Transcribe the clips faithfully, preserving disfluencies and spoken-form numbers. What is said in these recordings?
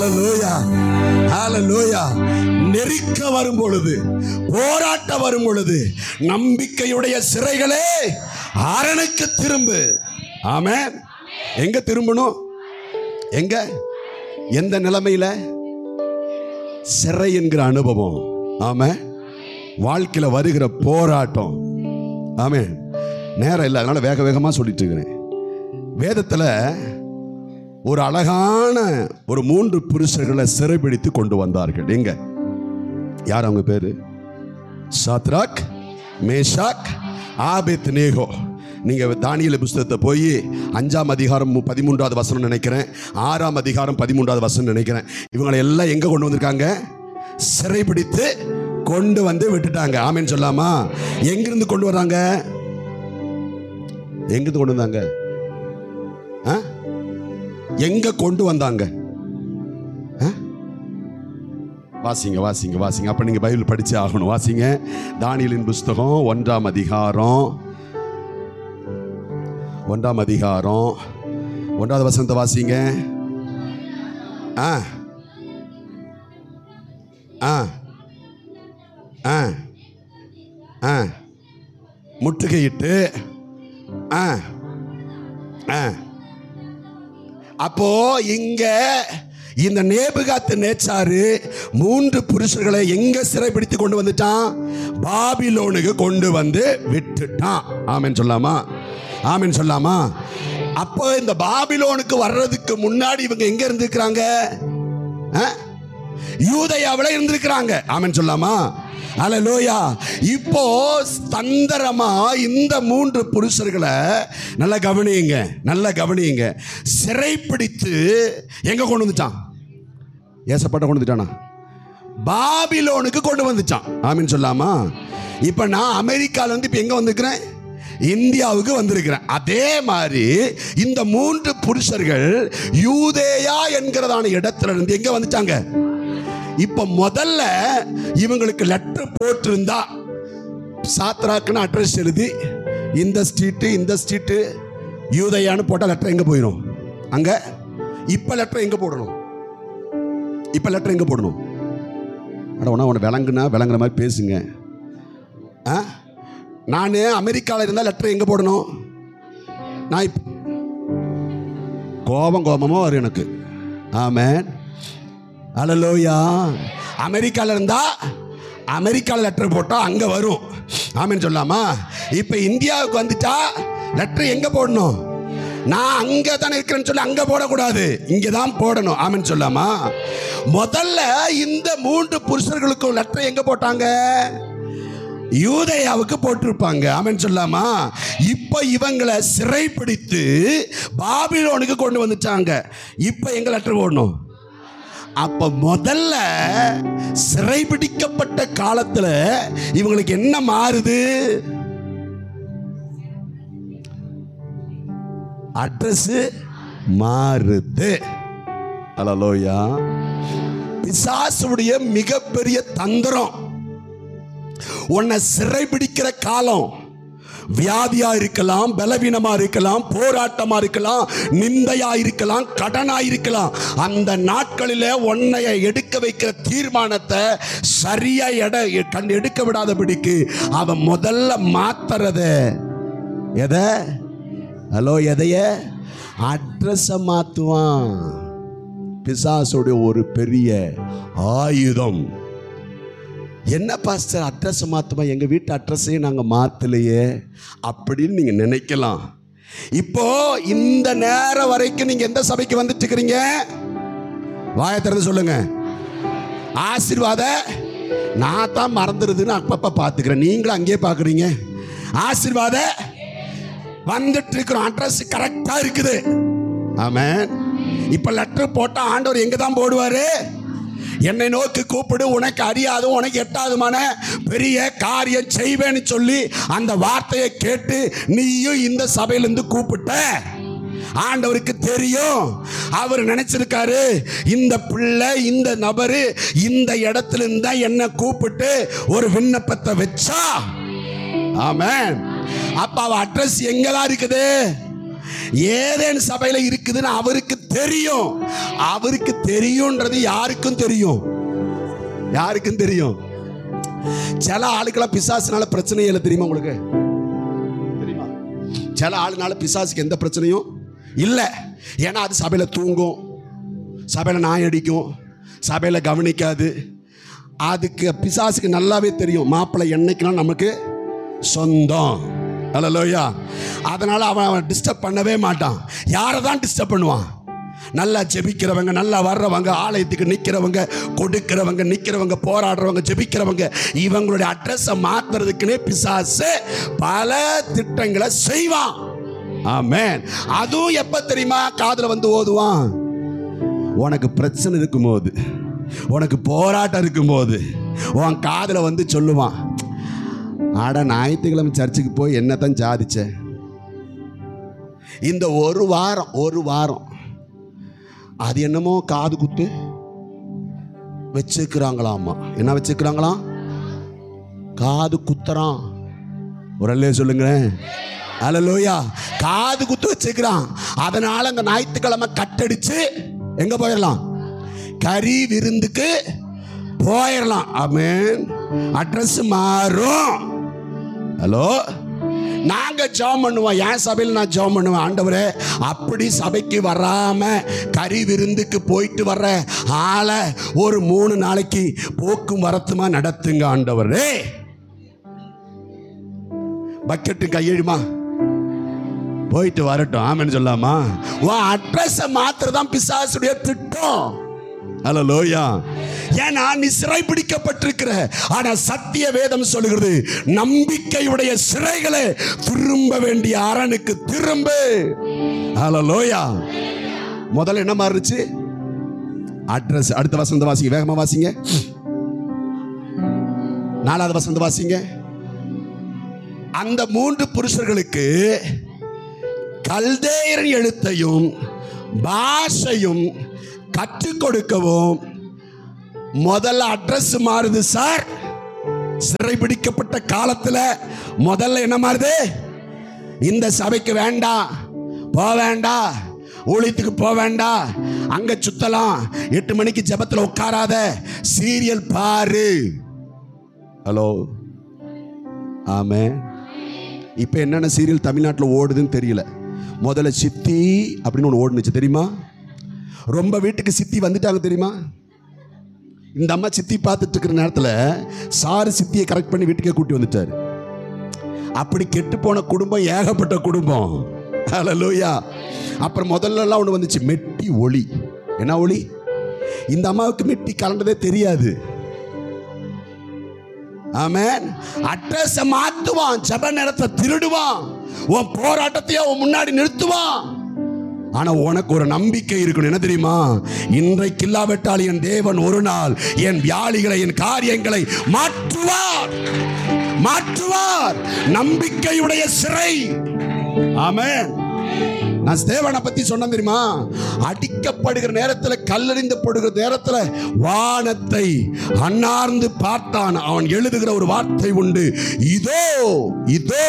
ஹல்லேலூயா, ஹல்லேலூயா. நெருக்க வரும் பொழுது, போராட்ட வரும் பொழுது, நம்பிக்கையுடைய சிறைகளே அரணுக்கு திரும்பு. ஆமென். எங்க திரும்பணும்? எங்க? எந்த நிலைமையில? சிறை என்கிற அனுபவம். ஆமென். வாழ்க்கையில வருகிற போராட்டம். ஆமென். நேரம் இல்லை, அதனால வேக வேகமா சொல்லிட்டு இருக்கிறேன். வேதத்துல ஒரு அழகான ஒரு மூன்று புருஷர்களை சிறைபிடித்து கொண்டு வந்தார்கள். எங்க? யார் அவங்க பேரு? Shadrach, Meshach, Abednego. நீங்க தானியேல் புத்தகத்தை போய் அஞ்சாம் அதிகாரம் பதிமூன்றாவது வசனம் நினைக்கிறேன், ஆறாம் அதிகாரம் பதிமூன்றாவது வசனம் நினைக்கிறேன். இவங்களை எல்லாம் எங்க கொண்டு வந்திருக்காங்க? சிறைபிடித்து கொண்டு வந்து விட்டுட்டாங்க. ஆமென் சொல்லாமா? எங்கிருந்து கொண்டு வராங்க? எங்கிருந்து கொண்டு வந்தாங்க? எங்க கொண்டு வந்தாங்க? வாசிங்க வாசிங்க வாசிங்க. அப்ப நீங்க பைபிள் படிச்சு ஆகணும். வாசிங்க. தானியேலின் புஸ்தகம் ஒன்றாம் அதிகாரம் ஒன்றாம் அதிகாரம் ஒன்றாவது வசனத்தை வாசிங்க. ஆ ஆ ஆ ஆ முற்றுகையிட்டு ஆ ஆ அப்போ இங்க இந்த நேபுகாத்து நேச்சாரு மூன்று புருஷர்களை எங்க சிறைபிடித்து கொண்டு வந்துட்டான்? பாபிலோனுக்கு கொண்டு வந்து விட்டுட்டான். ஆமென் சொல்லாமா? ஆமென் சொல்லாமா? அப்போ இந்த பாபிலோனுக்கு வர்றதுக்கு முன்னாடி இவங்க எங்க இருந்திருக்கிறாங்க? யூதேயாவில் இருந்திருக்கிறாங்க. ஆமென் சொல்லாமா? ஹல்லேலூயா. இப்போ தந்திரமா இந்த மூன்று புருஷர்களை நல்லா கவனியுங்க, நல்லா கவனியுங்க. சிறைப்பிடித்து எங்க கொண்டு வந்துட்டான்? ஏசப்பட்ட கொண்டு வந்துட்டானா? பாபிலோனுக்கு கொண்டு வந்துட்டான். ஆமென் சொல்லாமா? இப்ப நான் அமெரிக்கால இருந்து இப்ப எங்க வந்திருக்கிறேன்? இந்தியாவுக்கு வந்திருக்கிறேன். அதே மாதிரி இந்த மூன்று புருஷர்கள் யூதேயா என்கிறதான இடத்துல இருந்து எங்க வந்துட்டாங்க? இப்ப முதல்ல இவங்களுக்கு லெட்டர் போட்டிருந்தா, சாத்ராக்குன்னு அட்ரஸ் எழுதி இந்த ஸ்ட்ரீட்டு இந்த ஸ்ட்ரீட்டு யூதேயான்னு போட்டா லெட்டர் எங்க போயிடும்? அங்க. இப்ப லெட்டர் எங்க போடணும்? இப்ப லெட்டர் எங்க போடணும்? அட உன உன விளங்குனா விளங்குற மாதிரி பேசுங்க. நான் அமெரிக்காவில் இருந்தால் லெட்டர் எங்க போடணும்? நான் இப்ப கோபம் கோபமா வரும் எனக்கு. ஆமென். ஹல்லேலூயா. அமெரிக்காவில் இருந்தா அமெரிக்காவில் லெட்டர் போட்டா அங்க வரும். ஆமென் சொல்லாமா? இப்ப இந்தியாவுக்கு வந்துட்டா லெட்டர் எங்க போடணும்? நான் அங்க தானே இருக்கிறேன்னு சொல்லி அங்க போடக்கூடாது, இங்க தான் போடணும். ஆமென் சொல்லாமா? முதல்ல இந்த மூன்று புருஷர்களுக்கும் லெட்டர் எங்க போட்டாங்க? யூதேயாவுக்கு போட்டிருப்பாங்க. ஆமென் சொல்லாமா? இப்ப இவங்களை சிறைப்பிடித்து பாபிலோனுக்கு கொண்டு வந்துட்டாங்க. இப்ப எங்க லெட்டர் போடணும்? அப்ப முதல்ல சிறைபிடிக்கப்பட்ட காலத்துல இவங்களுக்கு என்ன மாறுது? அட்ரஸ் மாறுது. ஹல்லேலூயா. பிசாசுடைய மிகப்பெரிய தந்திரம், உன்னை சிறைபிடிக்கிற காலம் வியாதியா இருக்கலாம், பலவீனமா இருக்கலாம், போராட்டமா இருக்கலாம், நிந்தையா இருக்கலாம், கடனா இருக்கலாம். அந்த நாட்களில உன்னை எடுக்க வைக்கிற தீர்மானத்தை சரியா எட கண் எடுக்க விடாதபடிக்கு அவன் முதல்ல மாத்துறத எதை? ஹலோ, எதைய? அட்ரஸ மாத்துவான். பிசாசுடைய ஒரு பெரிய ஆயுதம். என்ன பாஸ்டர் அட்ரஸ் மாற்றுமா? எங்கள் வீட்டு அட்ரஸையும் நாங்கள் மாற்றலையே அப்படின்னு நீங்கள் நினைக்கலாம். இப்போ இந்த நேரம் வரைக்கும் நீங்கள் எந்த சபைக்கு வந்துட்டு இருக்கிறீங்க? வாயை திறந்து சொல்லுங்க. ஆசீர்வாத நான் தான் மறந்துடுதுன்னு அப்பப்போ பார்த்துக்கிறேன், நீங்களும் அங்கேயே பார்க்குறீங்க. ஆசீர்வாத வந்துட்டு இருக்கிறோம், அட்ரஸ் கரெக்டாக இருக்குது. ஆமென். இப்போ லெட்டர் போட்டால் ஆண்டவர் எங்கே தான் போடுவார்? என்னை நோக்கி கூப்பிடு, உனக்கு அறியாதும் உனக்கு எட்டாதுமான பெரிய காரியம் செய்வேன்னு சொல்லி அந்த வார்த்தையை கேட்டு நீயும் இந்த சபையிலிருந்து கூப்பிட்ட. ஆண்டவருக்கு தெரியும், அவர் நினைச்சிருக்காரு இந்த பிள்ளை இந்த நபரு இந்த இடத்துல இருந்தா என்ன கூப்பிட்டு ஒரு விண்ணப்பத்தை வச்சா. ஆமென். அப்ப அவ அட்ரஸ் எங்கதான் இருக்குது? ஏதேன் சபையில இருக்குதுன்னு அவருக்கு தெரியும். அவருக்கு தெரியும்ன்றது யாருக்கும் தெரியும். யாருக்கும் தெரியும். சில ஆளுக்கெல்லாம் பிசாசுனால பிரச்சனையே இல்லை தெரியுமா உங்களுக்கு? தெரியுமா? சில ஆளுனால பிசாசுக்கு எந்த பிரச்சனையும் இல்லை. ஏன்னா அது சபையில தூங்கும், சபையில நாய் அடிக்கும், சபையில கவனிக்காது. அதுக்கு பிசாசுக்கு நல்லாவே தெரியும் மாப்பிள்ளை என்னைக்குனா நமக்கு சொந்தம். அல்லேலூயா. அதனால அவன் டிஸ்டர்ப் பண்ணவே மாட்டான். யாரை தான் டிஸ்டர்ப் பண்ணுவான்? நல்லா ஜெபிக்கிறவங்க, நல்லா வர்றவங்க, ஆலயத்துக்கு நிற்கிறவங்க, கொடுக்கிறவங்க, நிற்கிறவங்க, போராடுறவங்க, ஜெபிக்கிறவங்க, இவங்களுடைய அட்ரஸை மாத்துறதுக்குன்னே பிசாசு பல திட்டங்களை செய்வான். ஆமென். அதுவும் எப்ப தெரியுமா காதுல வந்து ஓதுவான்? உனக்கு பிரச்சனை இருக்கும்போது, உனக்கு போராட்டம் இருக்கும்போது உன் காதுல வந்து சொல்லுவான், ஆட ஞாயிற்றுக்கிழமை சர்ச்சுக்கு போய் என்னத்தான் சாதிச்ச. இந்த ஒரு வாரம் ஒரு வாரம் அது என்னமோ காது குத்து வச்சுக்கிறாங்களாமா. என்ன வச்சுக்கிறாங்களாம்? காது குத்துறான். ஒரு அல்லே சொல்லுங்களேன். அல்லேலூயா. காது குத்து வச்சுக்கிறான். அதனால அந்த ஞாயிற்றுக்கிழமை கட்டடிச்சு எங்க போயிடலாம்? கறி விருந்துக்கு போயிடலாம். ஆமென். அட்ரஸ் மாறும். ஹலோ, நாங்க ஜெபம் பண்ணுவோம். என் சபையில் நான் ஜெபம் பண்ணுவேன், ஆண்டவரே அப்படி சபைக்கு வராம கறி விருந்துக்கு போயிட்டு வர்ற ஆளை ஒரு மூணு நாளைக்கு போக்கும் வரத்துமா நடத்துங்க ஆண்டவரே. பக்கெட்டு கையெழுமா போயிட்டு வரட்டும். ஆமென்னு சொல்லாமா? உன் அட்ரஸை மாத்திரதான் பிசாசுடைய திட்டம். அல்லேலூயா. ஏன்னா நீ சிறை பிடிக்கப்பட்டிருக்கிற. ஆனா சத்திய வேதம் சொல்லுகிறது, நம்பிக்கையுடைய சிறைகளே திரும்ப வேண்டிய அரணுக்கு திரும்ப. அல்லேலூயா. முதல்ல என்ன மாறுச்சு? அட்ரஸ். அடுத்த வசந்த வாசிங்க, வேகமா வாசிங்க. நாலாவது வசந்த வாசிங்க. அந்த மூன்று புருஷர்களுக்கு கல்தேயரின் எழுத்தையும் பாஷையும் கற்றுக் கொடுக்கவும் முதல்ல அட்ரஸ் மாறுது சார். சிறைபிடிக்கப்பட்ட காலத்துல முதல்ல என்ன மாறுது? இந்த சபைக்கு வேண்டாம், போக வேண்டாம், ஊழியத்துக்கு போக வேண்டாம், அங்க சுத்தலாம், எட்டு மணிக்கு ஜெபத்துல உட்காராத, சீரியல் பாரு. ஹலோ, ஆமே. இப்ப என்னென்ன சீரியல் தமிழ்நாட்டில் ஓடுதுன்னு தெரியல. முதல்ல சித்தி அப்படின்னு ஒன்று ஓடுனுச்சு தெரியுமா? ரொம்ப வீட்டுக்கு சித்தி வந்துட்டாங்க தெரியுமா? இந்த அம்மா சித்தி பார்த்துட்டு இருக்கிற நேரத்தில் சாரு சித்தியை கரெக்ட் பண்ணி வீட்டுக்கே கூட்டி வந்துட்டாரு. அப்படி கெட்டு போன குடும்பம் ஏகப்பட்ட குடும்பம். ஹல்லேலூயா. அப்புறம் முதல்ல எல்லாம் ஒன்று வந்துச்சு, மெட்டி ஒளி. என்ன ஒளி? இந்த அம்மாவுக்கு மெட்டி கலண்டதே தெரியாது. ஆமென். அட்ரஸ் மாத்துவான், ஜெப நேரத்தை திருடுவான், உன் போராட்டத்தையே உன் முன்னாடி நிறுத்துவான். ஆனா உனக்கு ஒரு நம்பிக்கை இருக்கணும். என்ன தெரியுமா? இன்றைக்கு இல்லாவிட்டால் என் தேவன் ஒரு நாள் என் வியாதிகளை, என் காரியங்களை மாற்றுவார், மாற்றுவார். நம்பிக்கையுடைய சிறை. ஆமென். நான் தேவனை பத்தி சொன்ன தெரியுமா? அடிக்கப்படுகிற நேரத்தில், கல்லெறிந்து படுகிற நேரத்தில் வானத்தை அண்ணார்ந்து பார்த்தான். அவன் எழுதுகிற ஒரு வார்த்தை உண்டு, இதோ இதோ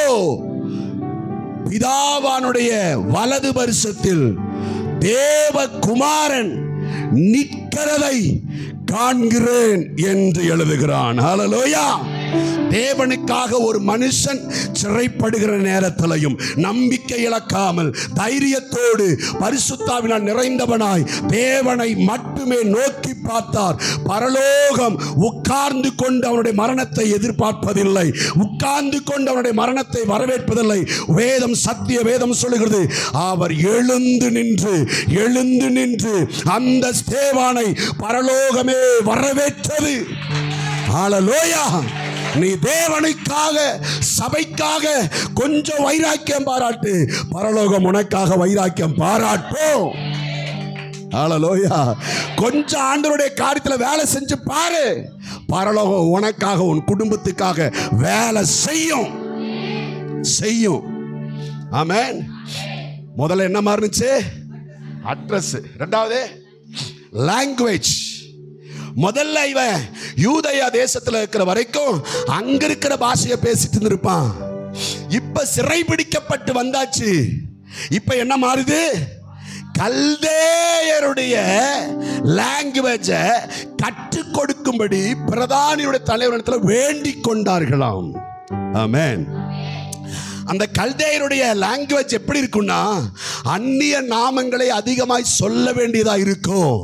பிதாவானுடைய வலது பரிசத்தில் தேவகுமாரன் நிற்கிறதை காண்கிறேன் என்று எழுதுகிறான். ஹல்லேலூயா. தேவனுக்காக ஒரு மனுஷன் சிறைப்படுகிற நேரத்திலையும் நம்பிக்கை இழக்காமல் தைரியத்தோடு பரிசுத்தாவினால் நிறைந்தவனாய் தேவனை மட்டுமே நோக்கி பார்த்தார். பரலோகம் உட்கார்ந்து கொண்டு அவனுடைய மரணத்தை எதிர்பார்ப்பதில்லை, உட்கார்ந்து கொண்டு அவனுடைய மரணத்தை வரவேற்பதில்லை. வேதம், சத்திய வேதம் சொல்லுகிறது, அவர் எழுந்து நின்று எழுந்து நின்று அந்த ஸ்தேவானை பரலோகமே வரவேற்றது. ஹல்லேலூயா. நீ தேவனுக்காக, சபைக்காக கொஞ்சம் வைராக்கியம் பாராட்டு, பரலோகம் உனக்காக வைராக்கியம் பாராட்டும். ஹல்லேலூயா. கொஞ்சம் ஆண்டவருடைய காரியத்தில் வேலை செஞ்சு பாரு, பரலோகம் உனக்காக, உன் குடும்பத்துக்காக வேலை செய்யும் செய்யும். ஆமென். முதல்ல என்ன மாறுனுச்சு? அட்ரஸ். ரெண்டாவது லாங்குவேஜ். முதல்ல இவன் யூதயா தேசத்துல இருக்கிற வரைக்கும் அங்க இருக்கிற பாஷையை பேசிட்டு இருந்திருப்பான். இப்ப சிறை பிடிக்கப்பட்டு வந்தாச்சு. இப்ப என்ன மாறுது? கல்தேயருடைய லாங்குவேஜை கற்றுக் கொடுக்கும்படி பிரதானியுடைய தலைவரிடத்தில் வேண்டிக் கொண்டார்களாம். ஆமென். அந்த கல்தேயருடைய லாங்குவேஜ் எப்படி இருக்குன்னா, அந்நிய நாமங்களை அதிகமாய் சொல்ல வேண்டியதா இருக்கும்.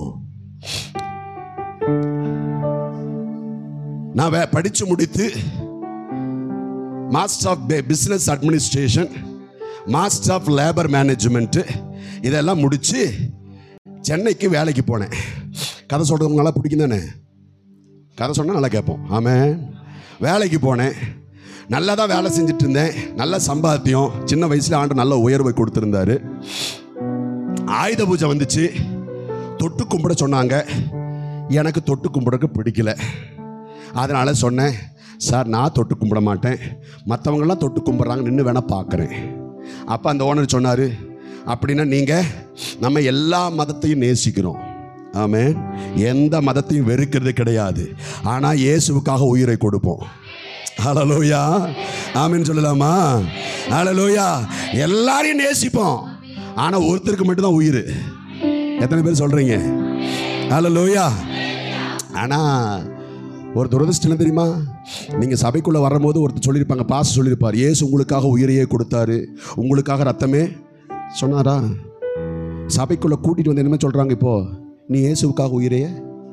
நான் படிச்சு முடித்து master of business administration, master of labour management இதெல்லாம் முடிச்சு சென்னைக்கு வேலைக்கு போனேன். கதை சொல்றது நல்லா பிடிக்கும் தானே, கதை சொன்னால் நல்லா கேட்போம். ஆமாம், வேலைக்கு போனேன். நல்லா தான் வேலை செஞ்சுட்டு இருந்தேன். நல்ல சம்பாத்தியம். சின்ன வயசில் ஆண்டு நல்ல உயர்வை கொடுத்துருந்தாரு. ஆயுத பூஜை வந்துச்சு. தொட்டு கும்பிட சொன்னாங்க. எனக்கு தொட்டு கும்பிடக்கு பிடிக்கல. அதனால் சொன்னேன், சார் நான் தொட்டு கும்பிட மாட்டேன், மற்றவங்களாம் தொட்டு கும்பிட்றாங்க, நின்று வேணால் பார்க்குறேன். அப்போ அந்த ஓனர் சொன்னார், அப்படின்னா நீங்கள் நம்ம எல்லா மதத்தையும் நேசிக்கிறோம். ஆமென். எந்த மதத்தையும் வெறுக்கிறது கிடையாது. ஆனால் இயேசுவுக்காக உயிரை கொடுப்போம். ஹல்லேலூயா. ஆமென் சொல்லலாமா? ஹல்லேலூயா. எல்லாரையும் நேசிப்போம், ஆனால் ஒருத்தருக்கு மட்டும்தான் உயிர். எத்தனை பேர் சொல்கிறீங்க? ஹல்லேலூயா. ஆனால் ஒரு துரதிர்ஷ்டம் தெரியுமா? நீங்கள் சபைக்குள்ளே வரும்போது ஒருத்தர் சொல்லியிருப்பாங்க, பாஸ் சொல்லியிருப்பார், இயேசு உங்களுக்காக உயிரையே கொடுத்தாரு, உங்களுக்காக ரத்தமே சொன்னாரா? சபைக்குள்ளே கூட்டிகிட்டு வந்து என்னமே சொல்கிறாங்க, இப்போ நீ இயேசுவுக்காக உயிரையே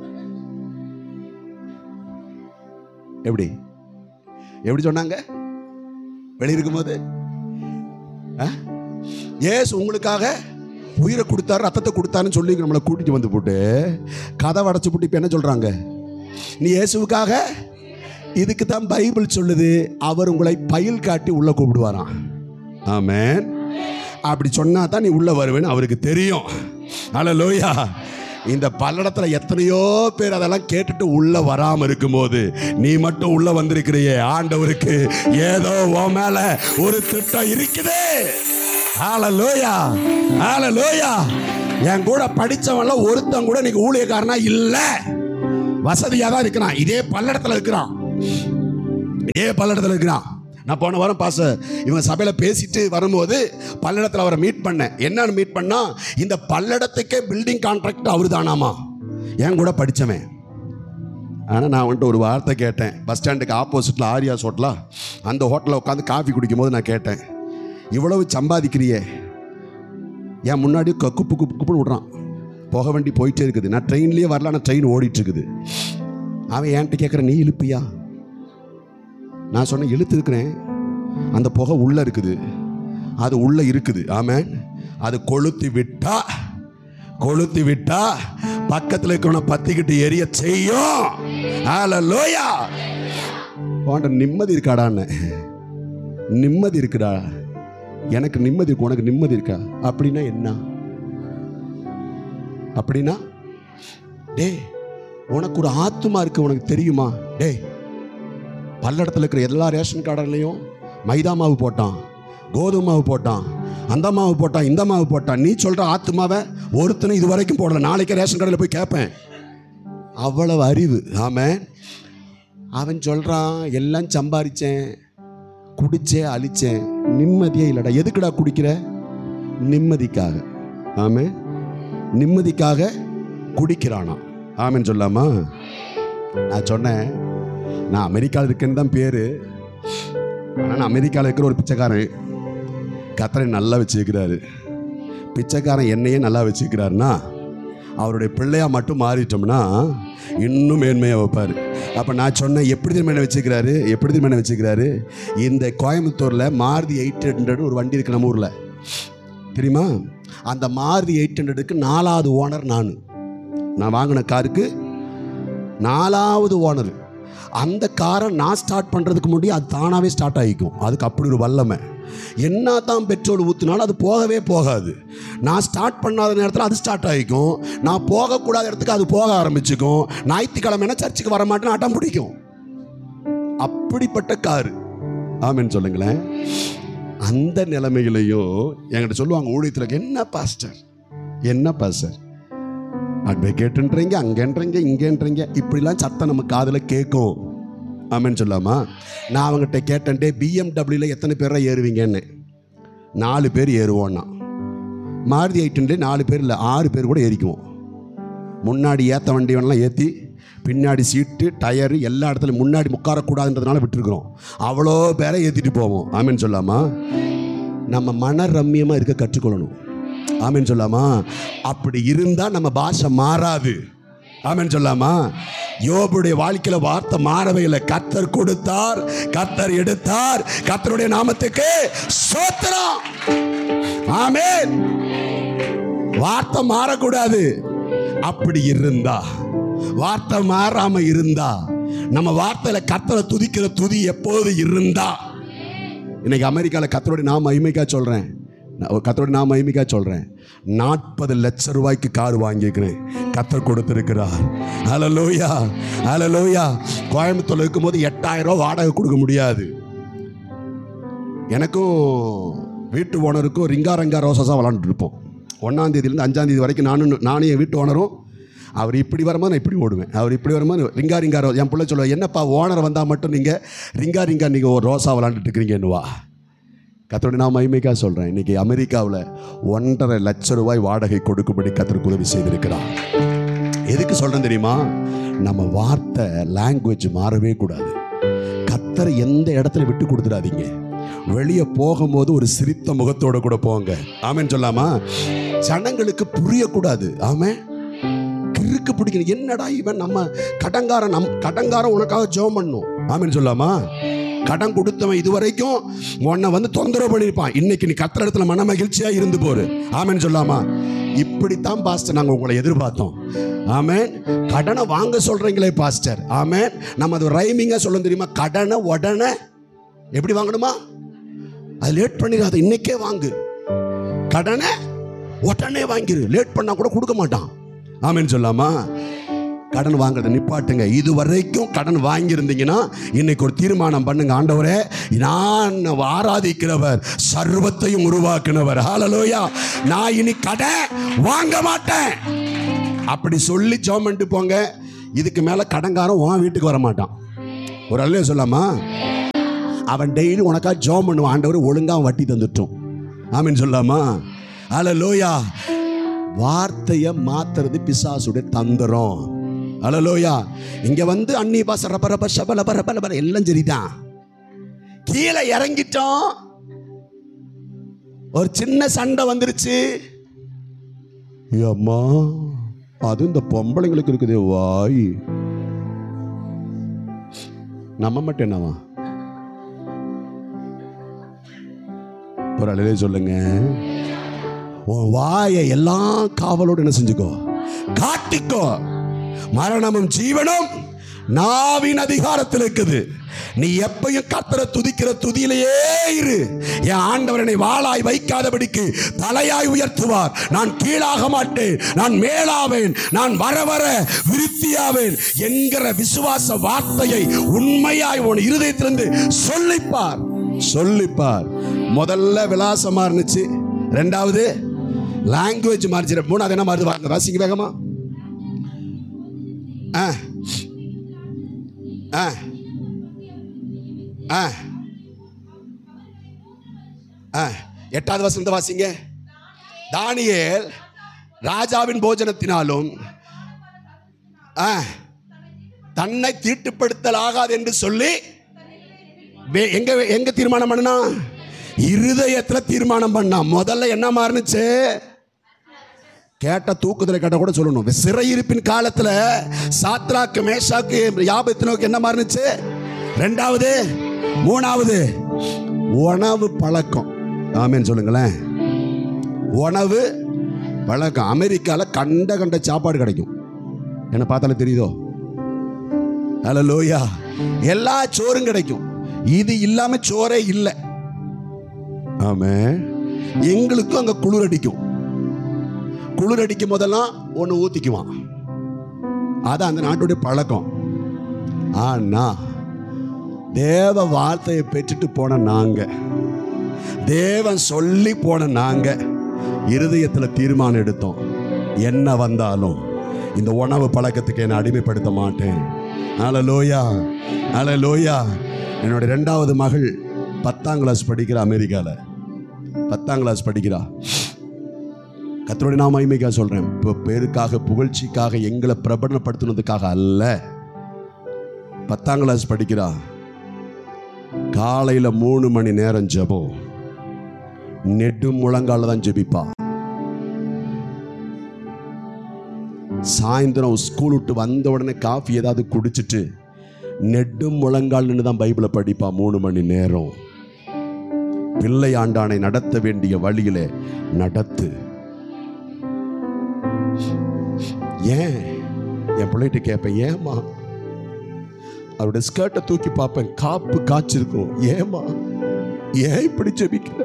எப்படி எப்படி சொன்னாங்க? வெளியிருக்கும்போது இயேசு உங்களுக்காக உயிரை கொடுத்தாரு, ரத்தத்தை கொடுத்தாருன்னு சொல்லி நம்மளை கூட்டிகிட்டு வந்து போட்டு கதை அடைச்சு போட்டு இப்போ என்ன சொல்கிறாங்க? நீ இயேசுவுக்காக. இதுக்கு தான் பைபிள் சொல்லுது, அவர் உங்களை பயில் காட்டி உள்ள கூப்பிடுவாராம். ஆமென். அப்படி சொன்னா தான் நீ உள்ள வருவேன்னு அவருக்கு தெரியும். ஹல்லேலூயா. இந்த பல்லடத்தில் எத்தனையோ பேர் அதெல்லாம் கேட்டுட்டு உள்ள வராம இருக்கும்போது நீ மட்டும் உள்ள வந்திருக்கிறியே, ஆண்டவருக்கு ஏதோ உன் மேல ஒரு திட்டம் இருக்குது. ஹல்லேலூயா. ஹல்லேலூயா. என் கூட படிச்சவன்ல ஒருத்தன் கூட நீங்க ஊழியக்காரனா இல்ல, வசதியாக தான் இருக்கிறான். இதே பல்லடத்தில் இருக்கிறான், இதே பல்லடத்தில் இருக்கிறான். நான் போன வாரம் பாச இவங்க சபையில் பேசிட்டு வரும்போது பல்லடத்தில் அவரை மீட் பண்ணேன். என்னன்னு மீட் பண்ணா, இந்த பல்லடத்துக்கே பில்டிங் கான்ட்ராக்ட் அவரு தானாமா, என் கூட படித்தவன். ஆனால் நான் வந்துட்டு ஒரு வார்த்தை கேட்டேன். பஸ் ஸ்டாண்டுக்கு ஆப்போசிட்டில் ஆரியாஸ் ஹோட்டலா, அந்த ஹோட்டலில் உட்காந்து காஃபி குடிக்கும் போது நான் கேட்டேன், இவ்வளவு சம்பாதிக்கிறியே, என் முன்னாடி குப்பு குப்பு குப்புன்னு விடுறான். போக வண்டி போயிட்டே இருக்குது, நான் ட்ரெயின்லேயே வரல, ஆனால் ட்ரெயின் ஓடிட்டு இருக்குது. அவன் என்கிட்ட கேட்குற, நீ இழுப்பியா? நான் சொன்னேன், இழுத்துருக்கிறேன். அந்த புகை உள்ளே இருக்குது, அது உள்ளே இருக்குது. ஆமென். அது கொளுத்தி விட்டா கொளுத்தி விட்டா பக்கத்தில் இருக்கிறவனை பத்திக்கிட்டு எரிய செய்யும். ஹல்லேலூயா. உன்கிட்ட நிம்மதி இருக்காடான்னு. நிம்மதி இருக்குடா. எனக்கு நிம்மதி இருக்கு, உனக்கு நிம்மதி இருக்கா? அப்படின்னா என்ன? அப்படின்னா டே உனக்கு ஒரு ஆத்துமா இருக்கு, உனக்கு தெரியுமா? டே பல்லடத்தில் இருக்கிற எல்லா ரேஷன் கார்டுலையும் மைதா மாவு போட்டான், கோதுமை மாவு போட்டான், அந்த மாவு போட்டான், இந்த மாவு போட்டான். நீ சொல்கிற ஆத்துமாவை ஒருத்தனும் இது வரைக்கும் போடல. நாளைக்கு ரேஷன் கடையில் போய் கேட்பேன். அவ்வளவு அறிவு. ஆமென். அவன் சொல்கிறான், எல்லாம் சம்பாதிச்சேன், குடிச்சேன், அழிச்சேன், நிம்மதியே இல்லைடா. எதுக்குடா குடிக்கிற? நிம்மதிக்காக. ஆமென். நிம்மதிக்காக குடிக்கிறானா? ஆமென் சொல்லாமா? நான் சொன்னேன், நான் அமெரிக்காவில் இருக்கேன்னு தான் பேர், ஆனால் நான் அமெரிக்காவில் இருக்கிற ஒரு பிச்சைக்காரன். கர்த்தரை நல்லா வச்சுக்கிறாரு. பிச்சைக்காரன் என்னையே நல்லா வச்சுக்கிறாருன்னா, அவருடைய பிள்ளையாக மட்டும் மாறிட்டோம்னா இன்னும் மேன்மையாக வைப்பார். அப்போ நான் சொன்னேன், எப்படி திரும்ப வச்சுக்கிறாரு? எப்படி திரும்ப வச்சுக்கிறாரு? இந்த கோயம்புத்தூரில் மாருதி எயிட் ஹண்ட்ரட் ஒரு வண்டி இருக்குது நம்ம ஊரில், தெரியுமா? அந்த மாருதி எயிட் ஹண்ட்ரடுக்கு நாலாவது ஓனர் நான். நான் வாங்கின காருக்கு நாலாவது ஓனர். அந்த காரை நான் ஸ்டார்ட் பண்ணுறதுக்கு முன்னாடி அது தானாகவே ஸ்டார்ட் ஆகிக்கும். அதுக்கு அப்படி ஒரு வல்லமை. என்ன தான் பெட்ரோல் ஊற்றினாலும் அது போகவே போகாது. நான் ஸ்டார்ட் பண்ணாத நேரத்தில் அது ஸ்டார்ட் ஆகிக்கும். நான் போகக்கூடாத இடத்துக்கு அது போக ஆரம்பிச்சுக்கும். ஞாயிற்றுக்கிழமைனா சர்ச்சுக்கு வர மாட்டேன்னு அடம் பிடிக்கும். அப்படிப்பட்ட காரு. ஆமென் சொல்லுங்களேன். அந்த நிலைமைகளையும் என்கிட்ட சொல்லுவாங்க ஊழியத்தில், என்ன பாஸ்டர் என்ன பாஸ்டர் அட்வொகேட்டுன்றீங்க, அங்கேன்றீங்க, இங்கேன்றீங்க, இப்படிலாம் சத்தம் நம்ம காதில் கேட்கும். ஆமென் சொல்லாமா? நான் அவங்ககிட்ட கேட்டேன்டே, பிஎம்டபிள்யூவில் எத்தனை பேரை ஏறுவீங்கன்னு. நாலு பேர் ஏறுவோன்னா. மாருதி எயிட் நாலு பேர் இல்லை ஆறு பேர் கூட ஏறிக்குவோம். முன்னாடி ஏற்ற வண்டி வேணாலும் ஏற்றி, பின்னாடி சீட்டு டயரு எல்லா இடத்துலையும் முன்னாடி உட்காரக்கூடாதுன்றதுனால விட்டுருக்குறோம். அவ்வளோ பேரை ஏற்றிட்டு போவோம். ஆமேன்னு சொல்லாமா? நம்ம மன ரம்மியமாக இருக்க கற்றுக்கொள்ளணும். ஆமேன்னு சொல்லாமா? அப்படி இருந்தால் நம்ம பாஷை மாறாது. ஆமேன்னு சொல்லாமா? யோபுடைய வாழ்க்கையில் வார்த்தை மாறவே இல்லை. கர்த்தர் கொடுத்தார், கர்த்தர் எடுத்தார், கர்த்தருடைய நாமத்துக்கு ஸ்தோத்திரம். ஆமென். வார்த்தை மாறக்கூடாது. அப்படி இருந்தா, வார்த்தை மாறாம இருந்தா, நம்ம வார்த்தையில கர்த்தரை துதிக்கிற துதி எப்போது இருந்தா, இன்னைக்கு அமெரிக்காவில் கர்த்தருடைய நாம மகிமைக்கா சொல்றேன், கர்த்தருடைய நாம மகிமைக்கா சொல்றேன், நாற்பது லட்சம் ரூபாய்க்கு கார் வாங்கிக்கிறேன். கர்த்தர் கொடுத்திருக்கிறார். ஹல்லேலூயா, ஹல்லேலூயா. கோயம்புத்தூர்ல இருக்கும்போது எட்டாயிரம் ரூபாய் வாடகை கொடுக்க முடியாது. எனக்கும் வீட்டு ஓனருக்கும் ரிங்கா ரங்கா ரோசாஸாக விளாண்டுட்டு இருப்போம். ஒன்றாம் தேதியிலேருந்து அஞ்சாம் தேதி வரைக்கும் நானும் நானும் என் வீட்டு ஓனரும். அவர் இப்படி வரும்போது நான் இப்படி ஓடுவேன், அவர் இப்படி வரும்போது ரிங்கா ரிங்கா ரோ. என் பிள்ளை சொல்லுவேன், என்னப்பா ஓனர் வந்தால் மட்டும் நீங்கள் ரிங்கா ரிங்கா நீங்கள் ஒரு ரோசா விளாண்டுட்டு இருக்கிறீங்கன்னுவா. கர்த்தருடைய நான் மகிமைக்காக சொல்கிறேன், இன்றைக்கி அமெரிக்காவில் ஒன்றரை லட்சம் ரூபாய் வாடகை கொடுக்கும்படி கர்த்தருக்கு உதவி செய்திருக்கிறார். எதுக்கு சொல்கிறேன் தெரியுமா? நம்ம வார்த்தை லாங்குவேஜ் மாறவே கூடாது. கர்த்தரை எந்த இடத்துல விட்டு கொடுத்துடாதீங்க. வெளியே போகும்போது ஒரு சிரித்த முகத்தோட கூட போங்க. ஆமேன்னு சொல்லாமா? ஜனங்களுக்கு புரியக்கூடாது. ஆமே, கிறுக்கு பிடிக்கணும். என்னடா இவன் நம்ம கடங்காரன், நம் கடங்காரன் உனக்காக ஜெபம் பண்ணும். ஆமேன்னு சொல்லாமா? கடன் கொடுத்தவன் இதுவரைக்கும் உன்னை வந்து தொந்தரவு பண்ணியிருப்பான். இன்னைக்கு நீ கர்த்தர் இடத்துல மன மகிழ்ச்சியா இருந்து போரு. ஆமேன்னு சொல்லாமா? இப்படித்தான் பாஸ்டர் நாங்கள் உங்களை எதிர்பார்த்தோம். ஆமேன். கடனை வாங்க சொல்றீங்களே பாஸ்டர். ஆமேன். நம்ம அது ரைமிங்கா சொல்ல தெரியுமா? கடனை உடனே எப்படி வாங்கணுமா? அது லேட் பண்ணிடாத, இன்னைக்கே வாங்கு. கடனை உடனே வாங்கிரு, லேட் பண்ணா கூட கொடுக்க மாட்டான். ஆமேன்னு சொல்லாமா? கடன் வாங்குறத நிப்பாட்டுங்க. இது வரைக்கும் கடன் வாங்கியிருந்தீங்கன்னா இன்னைக்கு ஒரு தீர்மானம் பண்ணுங்க. ஆண்டவரே, நான் ஆராதிக்கிறவர், சர்வத்தையும் உருவாக்குனவர். ஹல்லேலூயா. நான் இனி கடன் வாங்க மாட்டேன் அப்படி சொல்லி ஜெபம் பண்ணிட்டு போங்க. இதுக்கு மேல கடன்காரன் உன் வீட்டுக்கு வர மாட்டான். ஒரு அல்லையா சொல்லாமா? அவன் டெய்லி உனக்கா ஜெபம் பண்ணுவான், ஆண்டவர் ஒழுங்கா வட்டி தந்துட்டோம். ஆமீன் சொல்லாமா? ஹல்லேலூயா. வார்த்தையை மாத்துறது பிசாசுடைய தந்திரம். ஹல்லேலூயா. இங்க வந்து அன்னி பாச ரப ரப ஷபல பரப ரப எல்லாம் சரிதான். கீழே இறங்கிட்டோம், ஒரு சின்ன சண்டை வந்துருச்சு. அம்மா, அது இந்த பொம்பளைங்களுக்கு இருக்குது வாய். நம்ம மட்டும் என்னவா? ஒரு அழகே சொல்லுங்க. உன் வாயை எல்லாம் காவலோடு என்ன செஞ்சுக்கோ, காட்டிக்கோ. மரணமும் ஜீவனும் நாவின் அதிகாரத்தில் இருக்குது. நீ எப்பயும் கர்த்தரை துதிக்கிற துதியிலேயே இரு. என் ஆண்டவர் என்னை வாளாய் வைக்காதபடிக்கு தலையாய் உயர்த்துவார். நான் கீழாக மாட்டேன், நான் மேலாவேன், நான் வர வர விருத்தியாவேன் என்கிற விசுவாச வார்த்தையை உண்மையாய் உன் இருதயத்திலிருந்து சொல்லிப்பார், சொல்லிப்பார். முதல்ல விலாசமா இருந்துச்சு, ரெண்டாவது லாங்குவேஜ் மாறிச்சு, மூணாவது என்ன மாறுது? வாசிங்க வேகமா. ஆ ஆ ஆ ஆ எட்டாவது வசனத்தை வாசிங்க. தானியேல் ராஜாவின் போஜனத்தினாலும் தன்னை தீட்டுப்படுத்தல் ஆகாது என்று சொல்லி எங்க எங்க தீர்மானம் பண்ணா? இருதயத்துல தீர்மானம் பண்ணா. முதல்ல என்ன மாறுனுச்சு? கேட்ட தூக்குதலை கேட்ட கூட சொல்லணும். சிறையிருப்பின் காலத்துல சாத்ராக்கு மேஷாக்கு யாபேத்நேகோக்கு என்ன மாறுனுச்சு? ரெண்டாவது, மூணாவது உணவு பழக்கம். ஆமேன்னு சொல்லுங்களேன். உணவு பழக்கம். அமெரிக்காவில் கண்ட கண்ட சாப்பாடு கிடைக்கும். என்ன பார்த்தாலும் தெரியுதோ? ஹல்லேலூயா. எல்லா சோறும் கிடைக்கும். இது இல்லாம சோறே இல்லை. ஆமே. எங்களுக்கும் அங்க குளிர் அடிக்கும். குளிர் அடிக்கும் போதெல்லாம் ஒன்று ஊத்திக்குவான். அதான் அந்த நாட்டுடைய பழக்கம். ஆனா தேவ வார்த்தையை பெற்றுட்டு போன நாங்க, தேவன் சொல்லி போன நாங்க இருதயத்தில் தீர்மானம் எடுத்தோம், என்ன வந்தாலும் இந்த உணவு பழக்கத்துக்கு என்னை அடிமைப்படுத்த மாட்டேன். ஹல்லேலூயா, ஹல்லேலூயா. என்னுடைய ரெண்டாவது மகள் பத்தாம் கிளாஸ் படிக்கிற, அமெரிக்காவில் பத்தாம் கிளாஸ் படிக்கிறா. கர்த்தருடைய நாம மகிமைக்காக சொல்றேன். இப்போ பேருக்காக புகழ்ச்சிக்காக எங்களை பிரபலப்படுத்தினதுக்காக அல்ல. பத்தாம் கிளாஸ் படிக்கிறா, காலையில மூணு மணி நேரம் ஜெபம், நெடு முழங்கால தான் ஜெபிப்பா. சாயந்தரம் ஸ்கூல் விட்டு வந்த உடனே காஃபி ஏதாவது குடிச்சிட்டு நெடு முழங்கால் நின்று தான் பைபிளை படிப்பா மூணு மணி நேரம். பிள்ளை ஆண்டானை நடத்த வேண்டிய வழியில நடத்து. ஏன் என் பிள்ளைகிட்ட கேட்பேன், ஏமா அவருடைய ஸ்கர்ட்டை தூக்கி பார்ப்பேன், காப்பு காய்ச்சிருக்கும், ஏமா ஏன் இப்படி ஜெபிக்கிற?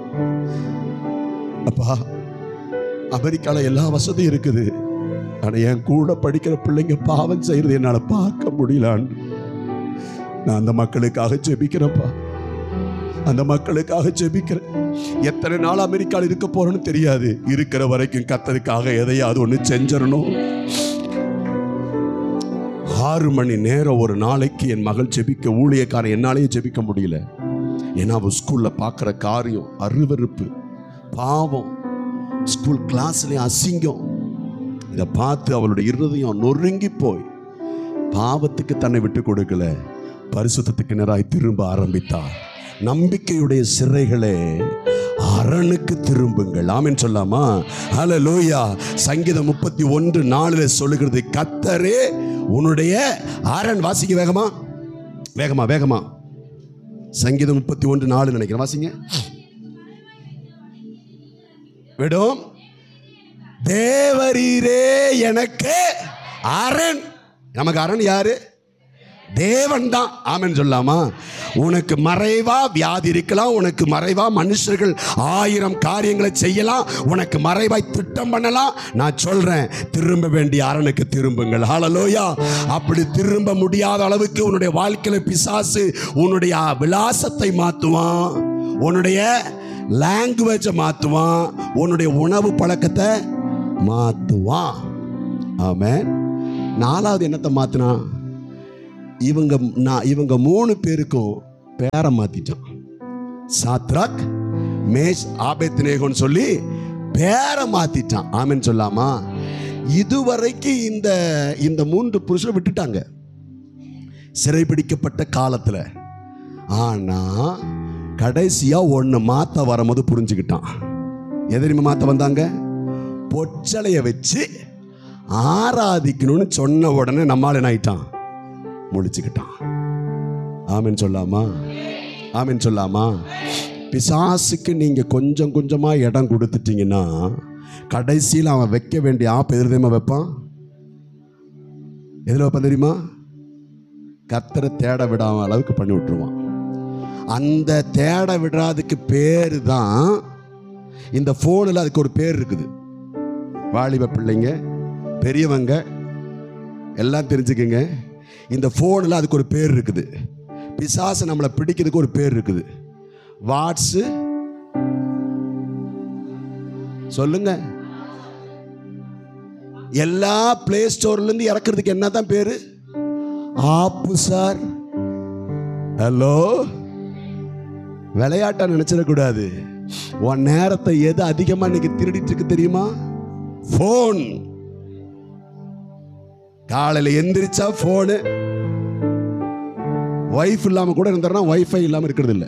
அப்பா, அமெரிக்கால எல்லா வசதியும் இருக்குது, ஆனா என் கூட படிக்கிற பிள்ளைங்க பாவம் செய்யறது என்னால பார்க்க முடியலான்னு நான் அந்த மக்களுக்காக ஜெபிக்கிறேன்ப்பா. அந்த மக்களுக்காக ஜெபிக்கிறேன். எத்தனை நாள் அமெரிக்காவில் இருக்க போறேன்னு தெரியாது. இருக்கிற வரைக்கும் கர்த்தருக்காக எதையாவது ஒண்ணு செஞ்சிடணும். ஆறு மணி நேரம் ஒரு நாளைக்கு என் மகள் ஜெபிக்க, ஊழியக்காரன் என்னாலேயே ஜெபிக்க முடியல. ஏன்னா அவள் ஸ்கூல்ல பார்க்குற காரியம் அருவருப்பு, பாவம், ஸ்கூல் கிளாஸ்லயும் அசிங்கம். இதை பார்த்து அவளுடைய இருதயம் நொறுங்கி போய் பாவத்துக்கு தன்னை விட்டு கொடுக்கல, பரிசுத்தத்துக்கு நேராய் திரும்ப ஆரம்பித்தார். நம்பிக்கையுடைய சிறைகளே அரணுக்கு திரும்புங்கள். ஆமென் சொல்லாமா? ஹல்லேலூயா. சங்கீதம் முப்பத்தி ஒன்று நாலுல சொல்லுகிறது, கர்த்தரே உன்னுடைய அரண். வாசிக்க வேகமா வேகமா வேகமா. சங்கீதம் முப்பத்தி ஒன்று நாலு நினைக்கிறேன், வாசிங்க. விடும் தேவரீரே எனக்கு அரண். நமக்கு அரண் யாரு? தேவன் தான். ஆமென் சொல்லாமா? உனக்கு மறைவா வியாதி இருக்கலாம், உனக்கு மறைவா மனுஷர்கள் ஆயிரம் காரியங்களை செய்யலாம், உனக்கு மறைவாய் திட்டம் பண்ணலாம். நான் சொல்றேன், திரும்ப வேண்டிய அரணுக்கு திரும்புங்கள். ஹல்லேலூயா. அப்படி திரும்ப முடியாத அளவுக்கு உன்னுடைய வாழ்க்கையில பிசாசு உன்னுடைய விலாசத்தை மாத்துவான், உன்னுடைய லாங்குவேஜை மாத்துவான், உன்னுடைய உணவு பழக்கத்தை மாத்துவான். ஆமென். நாலாவது என்னத்தை மாத்தினா? இவங்க நான் இவங்க மூணு பேருக்கும் பேரை மாத்திட்டான். சாத்ராக், மேஷ், ஆபேத்நேகோன்னு சொல்லி பேரை மாத்திட்டான். ஆமென் சொல்லாமா? இதுவரைக்கும் இந்த இந்த மூன்று புருஷரை விட்டுட்டாங்க சிறைபிடிக்கப்பட்ட காலத்துல. ஆனா கடைசியா ஒன்னு மாத்த வரும்போது புரிஞ்சுக்கிட்டான். எதிரிமை மாத்த வந்தாங்க, பொச்சலைய வச்சு ஆராதிக்கணும்னு சொன்ன உடனே நம்மால் என்ன ஆயிட்டான்? முடிச்சுக்கிட்டான். ஆமென் சொல்லாமா? ஆமென் சொல்லாமா? பிசாசுக்கு நீங்க கொஞ்சம் கொஞ்சமா இடம் கொடுத்துட்டீங்கன்னா கடைசியில் அவன் வைக்க வேண்டிய ஆப் எதிர் தெரியுமா வைப்பான்? எதில் வைப்பான் தெரியுமா? கர்த்தரை தேட விடாம அளவுக்கு பண்ணி விட்டுருவான். அந்த தேட விடாததுக்கு பேரு தான் இந்த போனில், அதுக்கு ஒரு பேர் இருக்குது. வாலிப பிள்ளைங்க, பெரியவங்க எல்லாம் தெரிஞ்சுக்குங்க, இந்த போனில் அதுக்கு ஒரு பேர் இருக்குது. பிசாசு நம்மளை பிடிக்கிறதுக்கு ஒரு பேர் இருக்குது. வாட்ஸ் சொல்லுங்க. எல்லா பிளே ஸ்டோர்ல இருந்து இறக்குறதுக்கு என்ன தான் பேரு? ஆப்பு சார். ஹலோ, விளையாட்டா நினைச்சிடக்கூடாது. உன் நேரத்தை எது அதிகமா இன்னைக்கு திருடிட்டு இருக்கு தெரியுமா? போன். காலையில எந்திரிச்சா போனு. வைஃப் இல்லாம கூட இருந்தா வைஃபை இல்லாம இருக்கிறது இல்லை.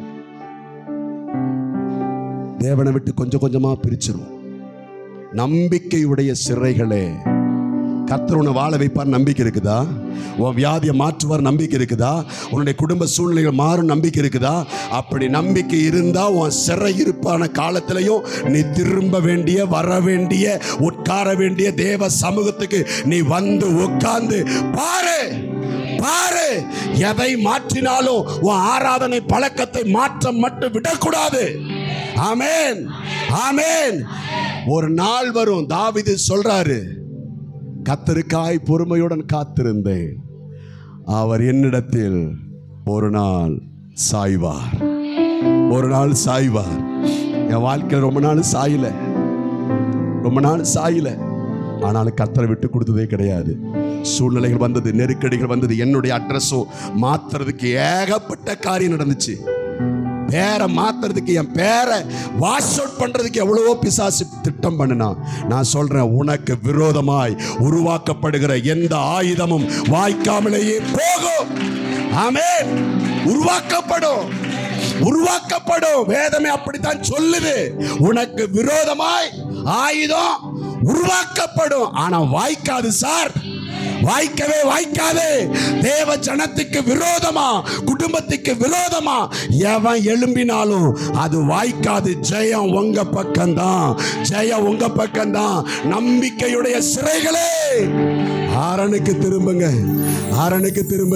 தேவனை விட்டு கொஞ்சம் கொஞ்சமா பிரிச்சிரும். நம்பிக்கையுடைய சிறைகளே, கர்த்தர் உன்னை வாழ வைப்பார் நம்பிக்கை இருக்குதா? உன் வியாதியை மாற்றுவார் நம்பிக்கை இருக்குதா? உன்னுடைய குடும்ப சூழ்நிலைகள் மாறும் நம்பிக்கை இருக்குதா? அப்படி நம்பிக்கை இருந்தா உன் சிறை இருப்பான காலத்திலையும் நீ திரும்ப வேண்டிய, வர வேண்டிய, உட்கார வேண்டிய தேவ சமூகத்துக்கு நீ வந்து உட்கார்ந்து பாரு பாரு. எதை மாற்றினாலும் உன் ஆராதனை பழக்கத்தை மாற்ற மட்டும் விடக்கூடாது. ஆமென், ஆமென். ஒரு நாள் வரும், தாவீது சொல்றாரு, கர்த்தருக்காய் பொறுமையுடன் காத்திருந்தேன், அவர் என்னிடத்தில் ஒரு நாள் சாய்வார். ஒரு நாள் சாய்வார். என் வாழ்க்கையில் ரொம்ப நாள் சாயல, ரொம்ப நாள் சாயல. ஆனாலும் கர்த்தரை விட்டு கொடுத்ததே கிடையாது. சூழ்நிலைகள் வந்தது, நெருக்கடிகள் வந்தது, என்னுடைய அட்ரஸும் மாத்துறதுக்கு ஏகப்பட்ட காரியம் நடந்துச்சு. பேரை மாத்துறதுக்கு, என் பேரை வாஷ் அவுட் பண்றதுக்கு எவ்வளவோ பிசாசு திட்டம் பண்ணினா. நான் சொல்றேன், உனக்கு விரோதமாய் உருவாக்கப்படுகிற எந்த ஆயுதமும் வாய்க்காமலேயே போகும். ஆமென். உருவாக்கப்படும், உருவாக்கப்படும். வேதமே அப்படித்தான் சொல்லுது. உனக்கு விரோதமாய் ஆயுதம் உருவாக்கப்படும், ஆனா வாய்க்காது சார், வாய்க்கவே வாய்க்காது. தேவ ஜனத்துக்கு விரோதமா, குடும்பத்துக்கு விரோதமா எவன் எழும்பினாலும் அது வாய்க்காது. ஜெயம் உங்க பக்கம்தான், ஜெயம் உங்க பக்கம்தான். நம்பிக்கையுடைய சிறைகளே, ஆரனுக்கு திரும்புங்க, ஆரனுக்கு திரும்ப.